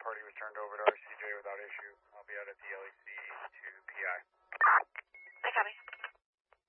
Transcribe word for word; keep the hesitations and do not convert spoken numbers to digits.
party was turned over to R C J without issue. I'll be out at the L E C two P